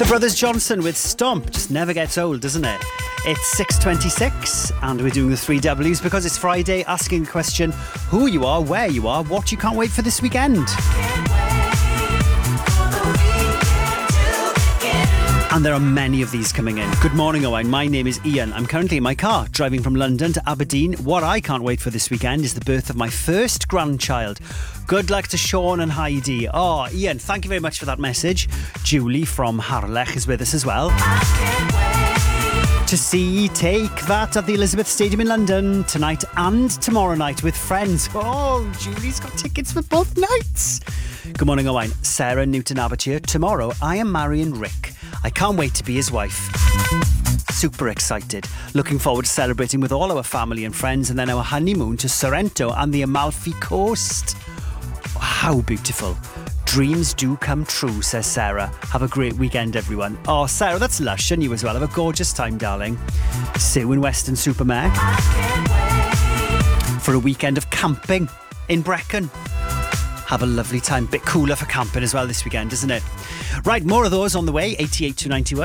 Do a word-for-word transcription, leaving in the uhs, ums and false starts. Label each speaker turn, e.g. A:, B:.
A: Brothers Johnson with Stomp. Just never gets old, doesn't it? It's six twenty-six and we're doing the three W's because it's Friday, asking the question who you are, where you are, what you can't wait for this weekend. And there are many of these coming in. Good morning, Owain. My name is Ian. I'm currently in my car, driving from London to Aberdeen. What I can't wait for this weekend is the birth of my first grandchild. Good luck to Sean and Heidi. Oh, Ian, thank you very much for that message. Julie from Harlech is with us as well. To see Take That at the Elizabeth Stadium in London tonight and tomorrow night with friends. Oh, Julie's got tickets for both nights. Good morning, Owain. Sarah Newton Aberture. Tomorrow, I am marrying Rick. I can't wait to be his wife. Super excited. Looking forward to celebrating with all our family and friends and then our honeymoon to Sorrento and the Amalfi Coast. How beautiful. Dreams do come true, says Sarah. Have a great weekend, everyone. Oh, Sarah, that's lush. And you as well. Have a gorgeous time, darling. Sue in Weston Supermare. For a weekend of camping in Brecon. Have a lovely time. Bit cooler for camping as well this weekend, isn't it? Right, more of those on the way. eighty-eight to ninety-one.